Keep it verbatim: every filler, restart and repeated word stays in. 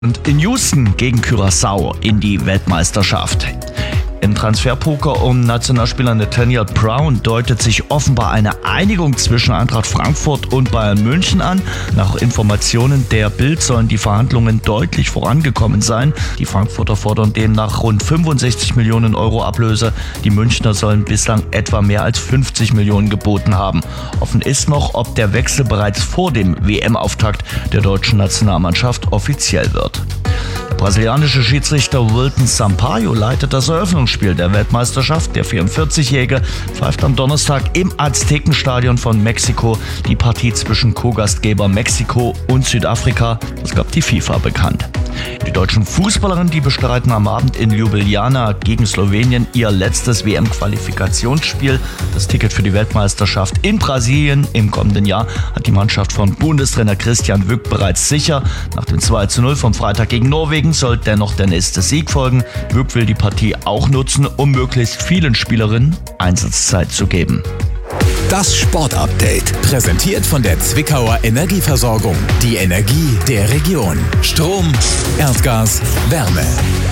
Und in Houston gegen Curaçao in die Weltmeisterschaft. Im Transferpoker um Nationalspieler Nathaniel Brown deutet sich offenbar eine Einigung zwischen Eintracht Frankfurt und Bayern München an. Nach Informationen der Bild sollen die Verhandlungen deutlich vorangekommen sein. Die Frankfurter fordern demnach rund fünfundsechzig Millionen Euro Ablöse. Die Münchner sollen bislang etwa mehr als fünfzig Millionen geboten haben. Offen ist noch, ob der Wechsel bereits vor dem W M-Auftakt der deutschen Nationalmannschaft offiziell wird. Der brasilianische Schiedsrichter Wilton Sampaio leitet das Eröffnungsspiel der Weltmeisterschaft. Der vierundvierzigjährige pfeift am Donnerstag im Aztekenstadion von Mexiko die Partie zwischen Co-Gastgeber Mexiko und Südafrika. Das gab die FIFA bekannt. Die deutschen Fußballerinnen, die bestreiten am Abend in Ljubljana gegen Slowenien ihr letztes W M-Qualifikationsspiel. Das Ticket für die Weltmeisterschaft in Brasilien im kommenden Jahr hat die Mannschaft von Bundestrainer Christian Wück bereits sicher. Nach dem zwei zu null vom Freitag gegen Norwegen soll dennoch der nächste Sieg folgen. Wück will die Partie auch nutzen, um möglichst vielen Spielerinnen Einsatzzeit zu geben. Das Sportupdate, präsentiert von der Zwickauer Energieversorgung. Die Energie der Region. Strom, Erdgas, Wärme.